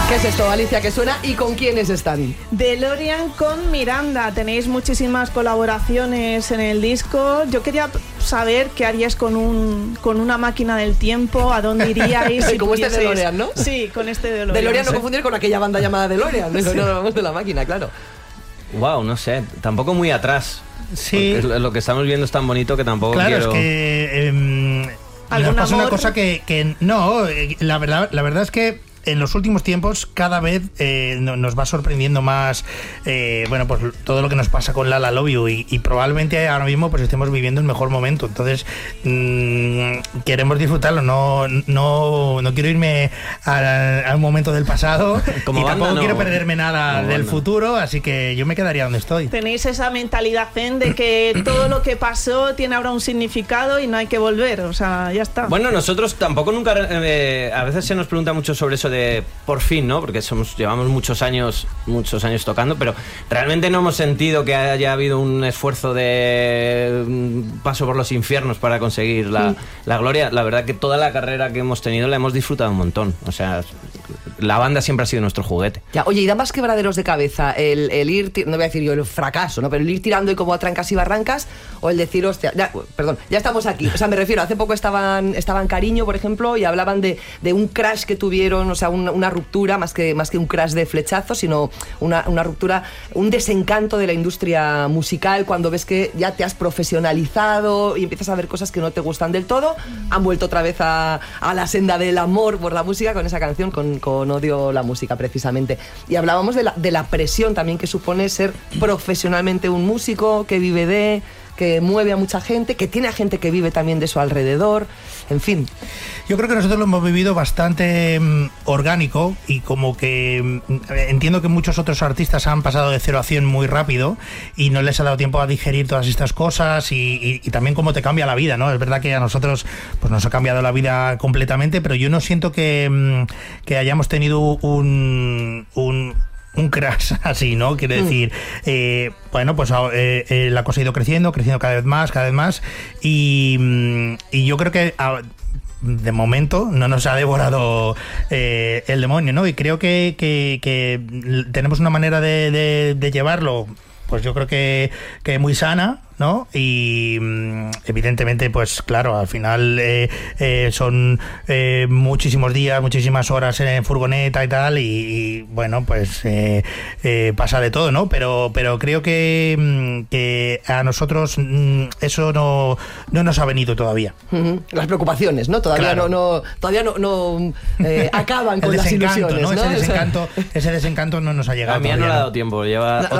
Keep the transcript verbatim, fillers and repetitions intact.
¿Qué es esto, Alicia, que suena y con quiénes están? DeLorean con Miranda. Tenéis muchísimas colaboraciones en el disco. Yo quería saber qué haríais con un con una máquina del tiempo, a dónde iríais. Si Como este DeLorean, ¿no? Sí, con este DeLorean. DeLorean no confundir con aquella banda llamada DeLorean. Sí. No hablamos de la máquina, claro. Wow, no sé, tampoco muy atrás. Sí. Porque lo que estamos viendo es tan bonito que tampoco claro, quiero... es que eh, nos pasa una cosa que, que no, la verdad, la verdad es que en los últimos tiempos cada vez eh, nos va sorprendiendo más eh, bueno, pues todo lo que nos pasa con La La Love You y, y probablemente ahora mismo pues estemos viviendo el mejor momento. Entonces mmm, queremos disfrutarlo, no, no, no quiero irme a, a un momento del pasado Como y banda, tampoco no. quiero perderme nada Como del banda. futuro, así que yo me quedaría donde estoy. Tenéis esa mentalidad zen de que todo lo que pasó tiene ahora un significado y no hay que volver, o sea, ya está. Bueno, nosotros tampoco nunca... Eh, a veces se nos pregunta mucho sobre eso de por fin, ¿no? Porque somos llevamos muchos años muchos años tocando, pero realmente no hemos sentido que haya habido un esfuerzo de un paso por los infiernos para conseguir la, la gloria. La verdad que toda la carrera que hemos tenido la hemos disfrutado un montón. O sea, la banda siempre ha sido nuestro juguete. Ya, oye, ¿y da más quebraderos de cabeza el, el ir, no voy a decir yo el fracaso, ¿no? Pero el ir tirando y como a trancas y barrancas, o el decir, hostia, ya, perdón, ya estamos aquí? O sea, me refiero, hace poco estaban, estaban Cariño, por ejemplo, y hablaban de, de un crash que tuvieron, o sea, una, una ruptura, más que, más que un crash de flechazo, sino una, una ruptura, un desencanto de la industria musical cuando ves que ya te has profesionalizado y empiezas a ver cosas que no te gustan del todo. Han vuelto otra vez a, a la senda del amor por la música con esa canción, con, con Odio la música, precisamente. Y hablábamos de la, de la presión también que supone ser profesionalmente un músico que vive de... que mueve a mucha gente, que tiene a gente que vive también de su alrededor, en fin. Yo creo que nosotros lo hemos vivido bastante um, orgánico y como que um, entiendo que muchos otros artistas han pasado de cero a cien muy rápido y no les ha dado tiempo a digerir todas estas cosas y, y, y también cómo te cambia la vida, ¿no? Es verdad que a nosotros pues nos ha cambiado la vida completamente, pero yo no siento que, um, que hayamos tenido un... un un crash así, ¿no? Quiere decir, eh, bueno, pues eh, eh, la cosa ha ido creciendo, creciendo cada vez más, cada vez más, y, y yo creo que a, de momento no nos ha devorado eh, el demonio, ¿no? Y creo que, que, que tenemos una manera de, de, de llevarlo, pues yo creo que, que muy sana, ¿no? Y evidentemente, pues claro, al final eh, eh, son eh, muchísimos días, muchísimas horas en furgoneta y tal, y, y bueno, pues eh, eh, pasa de todo, ¿no? Pero, pero creo que, que a nosotros eso no, no nos ha venido todavía. Uh-huh. Las preocupaciones, ¿no? Todavía claro. no, no, todavía no, no eh, acaban con las ilusiones, ¿no? ¿no? Ese desencanto, ese desencanto no nos ha llegado. A mí no le ha dado tiempo, lleva...